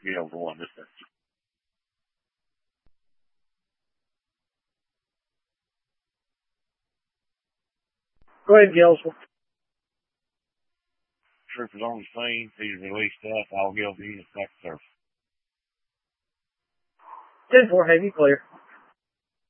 Gale's the one distance. Go ahead, Gales. Trooper's on the scene. He's released us. All Gale needs is back to surface. 10-4, Heavy, clear.